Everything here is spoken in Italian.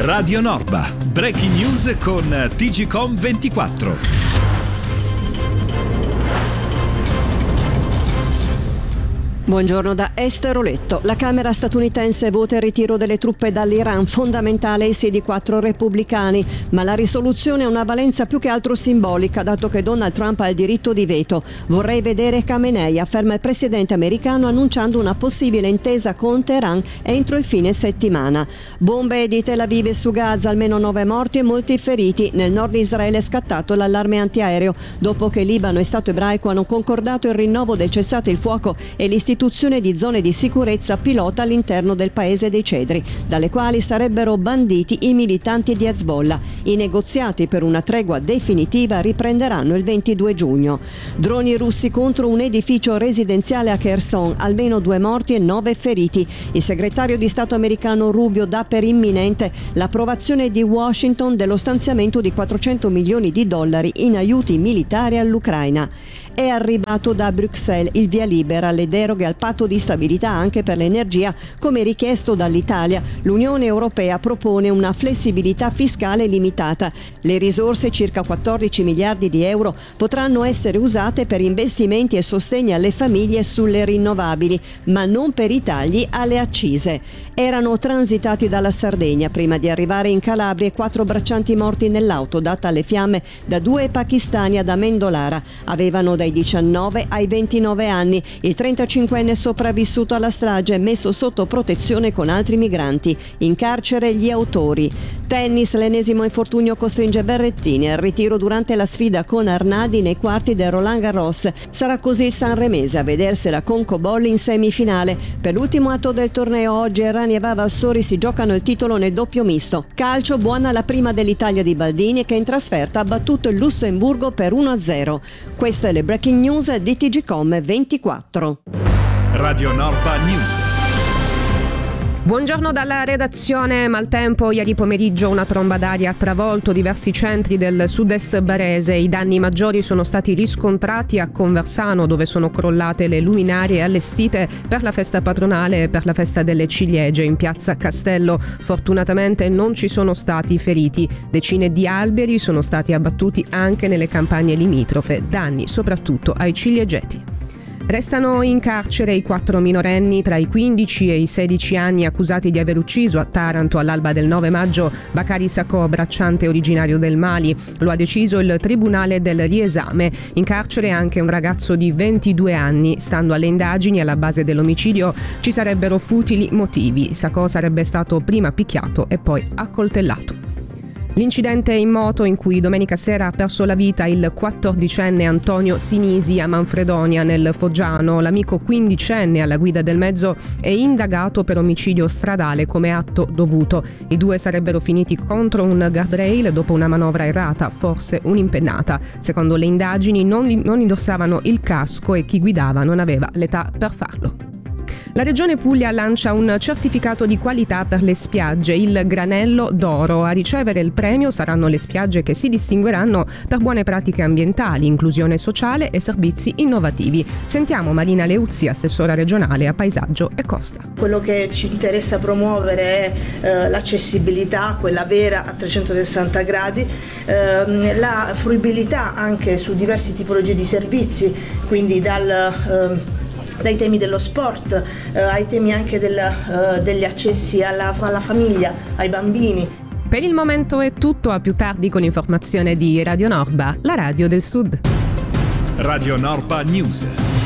Radio Norba, breaking news con TGcom 24. Buongiorno da Esther Oletto. La Camera statunitense vota il ritiro delle truppe dall'Iran, fondamentale ai sì di 4 repubblicani, ma la risoluzione ha una valenza più che altro simbolica, dato che Donald Trump ha il diritto di veto. Vorrei vedere Khamenei, afferma il presidente americano, annunciando una possibile intesa con Teheran entro il fine settimana. Bombe di Tel Aviv e su Gaza, almeno 9 morti e molti feriti. Nel nord di Israele è scattato l'allarme antiaereo, dopo che Libano e Stato ebraico hanno concordato il rinnovo del cessate il fuoco e l'istituzione di zone di sicurezza pilota all'interno del paese dei cedri, dalle quali sarebbero banditi i militanti di Hezbollah. I negoziati per una tregua definitiva riprenderanno il 22 giugno. Droni russi contro un edificio residenziale a Kherson, almeno 2 morti e 9 feriti. Il segretario di Stato americano Rubio dà per imminente l'approvazione di Washington dello stanziamento di $400 milioni in aiuti militari all'Ucraina. È arrivato da Bruxelles il via libera alle deroghe al patto di stabilità anche per l'energia, come richiesto dall'Italia. L'Unione Europea propone una flessibilità fiscale limitata. Le risorse, circa 14 miliardi di euro, potranno essere usate per investimenti e sostegno alle famiglie sulle rinnovabili, ma non per i tagli alle accise. Erano transitati dalla Sardegna prima di arrivare in Calabria 4 braccianti morti nell'auto data alle fiamme da 2 pakistani ad Amendolara. Avevano dai 19 ai 29 anni. Il 35enne sopravvissuto alla strage è messo sotto protezione con altri migranti. In carcere gli autori. Tennis, l'ennesimo infortunio costringe Berrettini al ritiro durante la sfida con Arnaldi nei quarti del Roland Garros. Sarà così il sanremese a vedersela con Cobolli in semifinale. Per l'ultimo atto del torneo oggi Errani e Vavassori si giocano il titolo nel doppio misto. Calcio, buona la prima dell'Italia di Baldini, che in trasferta ha battuto il Lussemburgo per 1-0. Queste le breaking news di TGcom 24. Radio Norba News. Buongiorno dalla redazione. Maltempo. Ieri pomeriggio una tromba d'aria ha travolto diversi centri del sud-est barese. I danni maggiori sono stati riscontrati a Conversano, dove sono crollate le luminarie allestite per la festa patronale e per la festa delle ciliegie in piazza Castello. Fortunatamente non ci sono stati feriti. Decine di alberi sono stati abbattuti anche nelle campagne limitrofe. Danni soprattutto ai ciliegeti. Restano in carcere i 4 minorenni tra i 15 e i 16 anni accusati di aver ucciso a Taranto all'alba del 9 maggio Bakari Sacco, bracciante originario del Mali. Lo ha deciso il Tribunale del Riesame. In carcere anche un ragazzo di 22 anni. Stando alle indagini, alla base dell'omicidio ci sarebbero futili motivi. Sacco sarebbe stato prima picchiato e poi accoltellato. L'incidente in moto in cui domenica sera ha perso la vita il 14enne Antonio Sinisi a Manfredonia nel Foggiano, l'amico 15enne alla guida del mezzo, è indagato per omicidio stradale come atto dovuto. I due sarebbero finiti contro un guardrail dopo una manovra errata, forse un'impennata. Secondo le indagini non indossavano il casco e chi guidava non aveva l'età per farlo. La Regione Puglia lancia un certificato di qualità per le spiagge, il Granello d'Oro. A ricevere il premio saranno le spiagge che si distingueranno per buone pratiche ambientali, inclusione sociale e servizi innovativi. Sentiamo Marina Leuzzi, assessora regionale a paesaggio e costa. Quello che ci interessa promuovere è l'accessibilità, quella vera a 360 gradi, la fruibilità anche su diverse tipologie di servizi, quindi dai temi dello sport, ai temi anche degli accessi alla famiglia, ai bambini. Per il momento è tutto, a più tardi con l'informazione di Radio Norba, la radio del Sud. Radio Norba News.